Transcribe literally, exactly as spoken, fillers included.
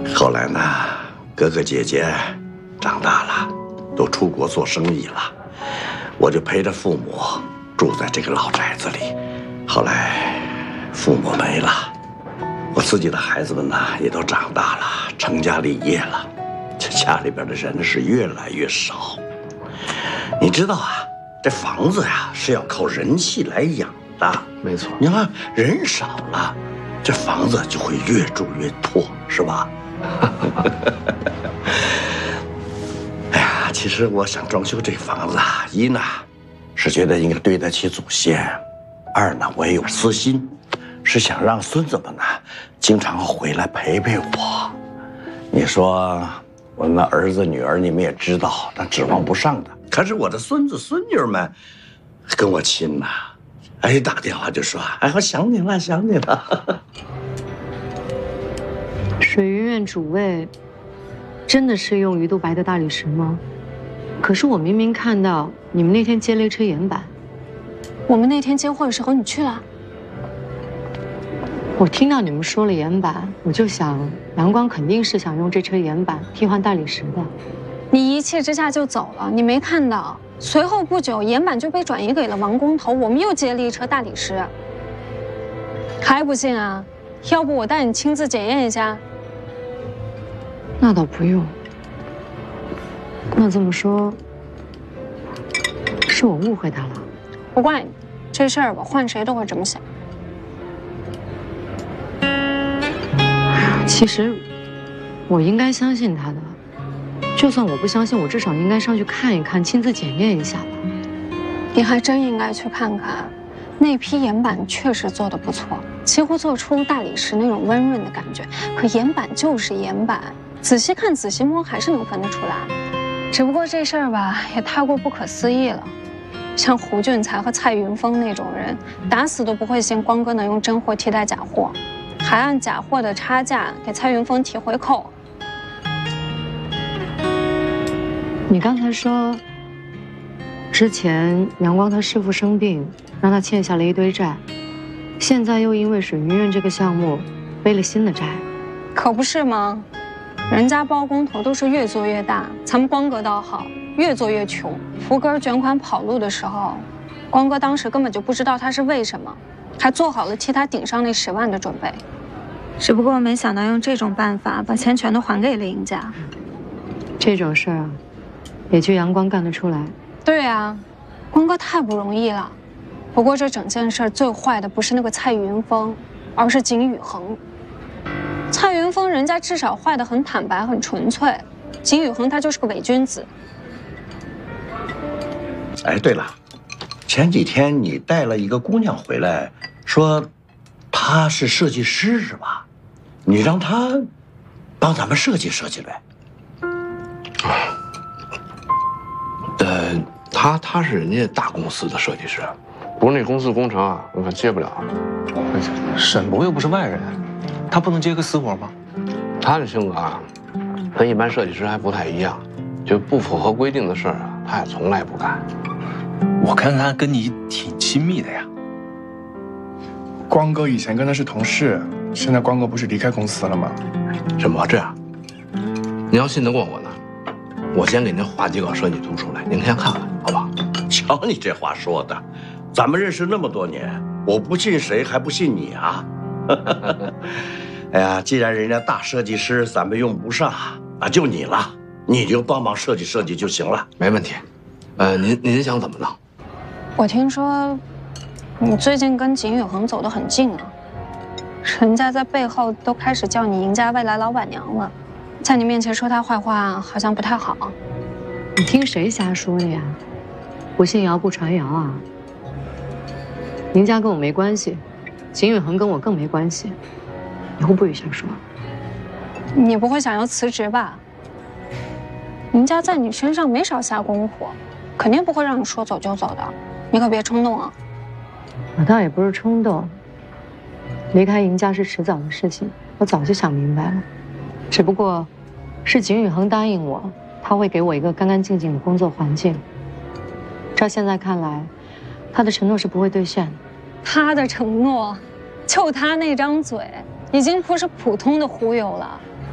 后来呢，哥哥姐姐长大了，都出国做生意了，我就陪着父母住在这个老宅子里。后来父母没了，我自己的孩子们呢也都长大了，成家立业了，这家里边的人是越来越少。你知道啊，这房子呀是要靠人气来养的。 没错， 你看人少了，这房子就会越住越破，是吧？哎呀，其实我想装修这房子啊，一呢是觉得应该对得起祖先，二呢我也有私心，是想让孙子们呢经常回来陪陪我。你说我那儿子女儿你们也知道，那指望不上的。可是我的孙子孙女们跟我亲呐，哎，打电话就说：“哎，我想你了，想你了。” 水云院主位真的是用鱼肚白的大理石吗？可是我明明看到你们那天接了一车岩板。 我们那天接货的时候你去了？ 我听到你们说了岩板，我就想阳光肯定是想用这车岩板替换大理石的。 你一气之下就走了，你没看到？随后不久，岩板就被转移给了王工头，我们又接了一车大理石。还不信啊？要不我带你亲自检验一下？ 那倒不用。那这么说，是我误会他了。 不怪你，这事儿吧，换谁都会这么想。 其实，我应该相信他的。就算我不相信，我至少应该上去看一看，亲自检验一下吧。 你还真应该去看看，那批岩板确实做得不错，几乎做出大理石那种温润的感觉。可岩板就是岩板，仔细看、仔细摸还是能分得出来。只不过这事儿吧，也太过不可思议了。像胡俊才和蔡云峰那种人，打死都不会信光哥能用真货替代假货，还按假货的差价给蔡云峰提回扣。 你刚才说，之前阳光他师傅生病，让他欠下了一堆债，现在又因为水云院这个项目背了新的债， 可不是吗？人家包工头都是越做越大，咱们光哥倒好，越做越穷。福哥卷款跑路的时候，光哥当时根本就不知道他是为什么，还做好了替他顶上那十万的准备。只不过没想到用这种办法把钱全都还给了赢家。 这种事儿啊，也就阳光干得出来。 对啊，光哥太不容易了。不过这整件事最坏的不是那个蔡云峰，而是景宇恒。蔡云峰人家至少坏得很坦白、很纯粹，景宇恒他就是个伪君子。 哎，对了，前几天你带了一个姑娘回来，说她是设计师是吧？你让她帮咱们设计设计呗。 呃，他他是人家大公司的设计师，不是那公司工程啊，我可接不了。 沈博又不是外人，他不能接个私活吗？ 他的性格啊，跟一般设计师还不太一样，就不符合规定的事儿啊，他也从来不干。 我看他跟你挺亲密的呀。 光哥以前跟他是同事，现在光哥不是离开公司了吗？ 沈博，这样，你要信得过我呢，我先给您画几稿设计图出来，您先看看，好不好？ 瞧你这话说的，咱们认识那么多年，我不信谁还不信你啊？哎呀，既然人家大设计师咱们用不上啊，就你了，你就帮忙设计设计就行了。 没问题。呃，您您想怎么弄？ 我听说，你最近跟景宇恒走得很近啊，人家在背后都开始叫你赢家未来老板娘了，在你面前说他坏话好像不太好。 你听谁瞎说的呀？不信谣不传谣啊！赢家跟我没关系，景宇恒跟我更没关系，以后不许瞎说。 你不会想要辞职吧？赢家在你身上没少下功夫，肯定不会让你说走就走的，你可别冲动啊！ 我倒也不是冲动，离开赢家是迟早的事情，我早就想明白了。只不过，是景宇恒答应我，他会给我一个干干净净的工作环境。照现在看来，他的承诺是不会兑现的。 他的承诺，就他那张嘴，已经不是普通的忽悠了。